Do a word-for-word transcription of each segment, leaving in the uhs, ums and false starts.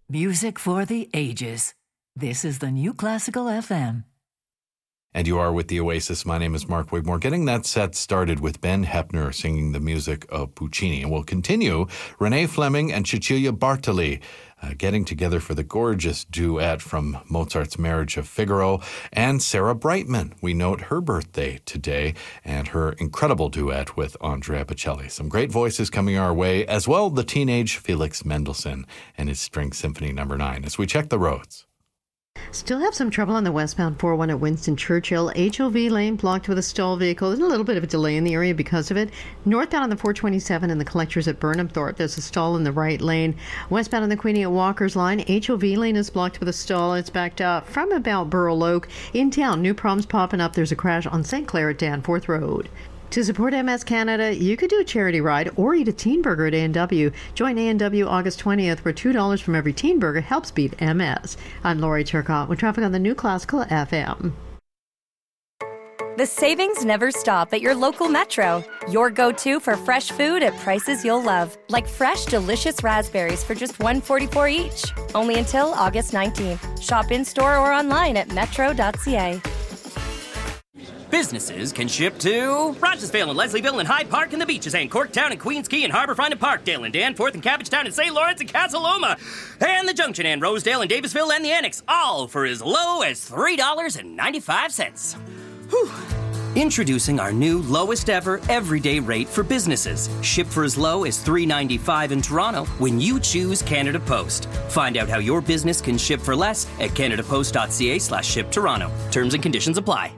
Music for the ages. This is the New Classical F M. And you are with the Oasis. My name is Mark Wigmore. Getting that set started with Ben Heppner singing the music of Puccini. And we'll continue. Renee Fleming and Cecilia Bartoli uh, getting together for the gorgeous duet from Mozart's Marriage of Figaro. And Sarah Brightman. We note her birthday today and her incredible duet with Andrea Bocelli. Some great voices coming our way, as well the teenage Felix Mendelssohn and his String Symphony number nine as we check the roads. Still have some trouble on the westbound four oh one at Winston Churchill. H O V lane blocked with a stall vehicle. There's a little bit of a delay in the area because of it. Northbound on the four twenty-seven and the collectors at Burnham Thorpe, there's a stall in the right lane. Westbound on the Queenie at Walker's line, H O V lane is blocked with a stall. It's backed up from about Burl Oak. In town, new problems popping up. There's a crash on Saint Clair at Danforth Road. To support M S Canada, you could do a charity ride or eat a teen burger at A and W. Join A and W August twentieth, where two dollars from every teen burger helps beat M S. I'm Lori Turcotte with traffic on the New Classical F M. The savings never stop at your local Metro. Your go-to for fresh food at prices you'll love. Like fresh, delicious raspberries for just one dollar and forty-four cents each. Only until August nineteenth. Shop in-store or online at metro dot c a. Businesses can ship to Rogersville and Leslieville and Hyde Park and the Beaches and Corktown and Queens Quay and Harbourfront and Parkdale and Danforth and Cabbagetown and Saint Lawrence and Casa Loma and the Junction and Rosedale and Davisville and the Annex, all for as low as three dollars and ninety-five cents. Whew. Introducing our new lowest ever everyday rate for businesses. Ship for as low as three dollars and ninety-five cents in Toronto when you choose Canada Post. Find out how your business can ship for less at canadapost.ca slash ship Toronto. Terms and conditions apply.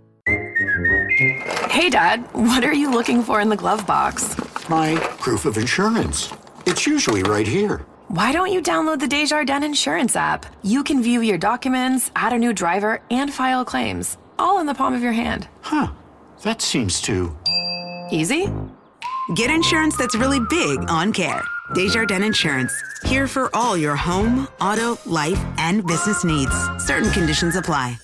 Hey, Dad, what are you looking for in the glove box? My proof of insurance. It's usually right here. Why don't you download the Desjardins Insurance app? You can view your documents, add a new driver, and file claims, all in the palm of your hand. Huh. That seems too... easy? Get insurance that's really big on care. Desjardins Insurance. Here for all your home, auto, life, and business needs. Certain conditions apply.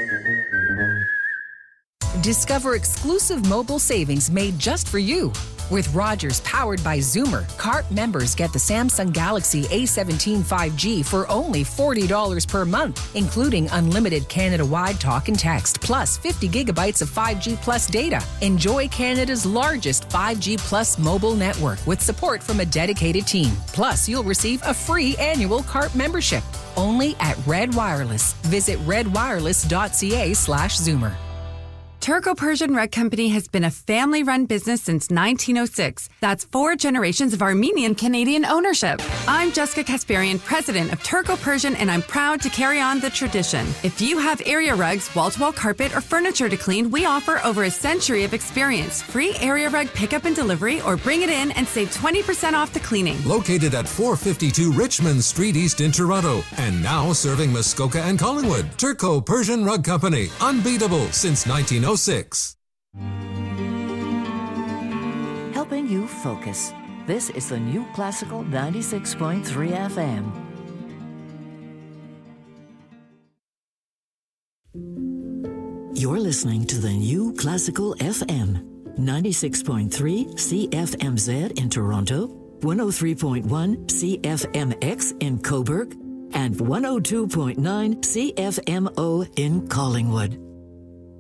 Discover exclusive mobile savings made just for you. With Rogers powered by Zoomer, C A R T members get the Samsung Galaxy A seventeen five G for only forty dollars per month, including unlimited Canada-wide talk and text, plus fifty gigabytes of five G Plus data. Enjoy Canada's largest five G Plus mobile network with support from a dedicated team. Plus, you'll receive a free annual C A R T membership. Only at Red Wireless. Visit redwireless.ca slash Zoomer. Turco-Persian Rug Company has been a family-run business since nineteen oh six. That's four generations of Armenian-Canadian ownership. I'm Jessica Kasparian, president of Turco-Persian, and I'm proud to carry on the tradition. If you have area rugs, wall-to-wall carpet, or furniture to clean, we offer over a century of experience. Free area rug pickup and delivery, or bring it in and save twenty percent off the cleaning. Located at four fifty-two Richmond Street East in Toronto, and now serving Muskoka and Collingwood. Turco-Persian Rug Company, unbeatable since nineteen oh six. Helping you focus. This is the New Classical ninety-six point three F M. You're listening to the New Classical F M. ninety-six point three C F M Z in Toronto, one oh three point one C F M X in Cobourg, and one oh two point nine C F M O in Collingwood.